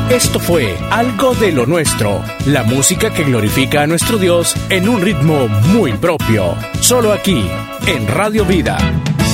Esto fue Algo de lo Nuestro, la música que glorifica a nuestro Dios en un ritmo muy propio. Solo aquí, en Radio Vida.